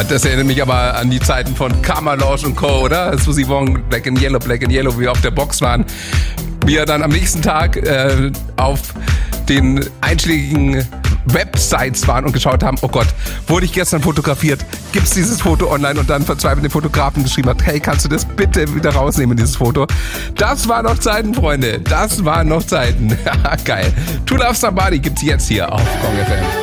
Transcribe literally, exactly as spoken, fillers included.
das erinnert mich aber an die Zeiten von Karma Lounge und Co., oder? Susi Wong, Black and Yellow, Black and Yellow, wie wir auf der Box waren. Wir dann am nächsten Tag äh, auf den einschlägigen Websites waren und geschaut haben, oh Gott, wurde ich gestern fotografiert? Gibt's dieses Foto online? Und dann verzweifelt den Fotografen geschrieben hat, hey, kannst du das bitte wieder rausnehmen, dieses Foto? Das waren noch Zeiten, Freunde. Das waren noch Zeiten. Geil. To Love Somebody gibt's jetzt hier auf Kong F M.